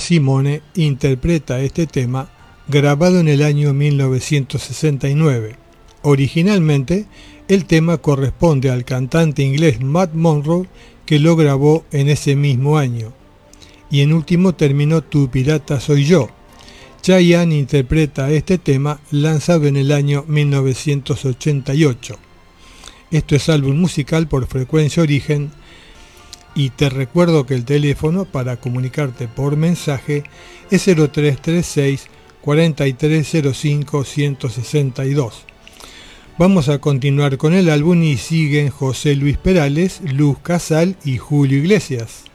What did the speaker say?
Simone interpreta este tema grabado en el año 1969. Originalmente, el tema corresponde al cantante inglés Matt Monro, que lo grabó en ese mismo año. Y en último término, Tu pirata soy yo. Chayanne interpreta este tema lanzado en el año 1988. Esto es Álbum Musical por Frecuencia Origen, y te recuerdo que el teléfono para comunicarte por mensaje es 0336 4305 162. Vamos a continuar con el álbum y siguen José Luis Perales, Luz Casal y Julio Iglesias.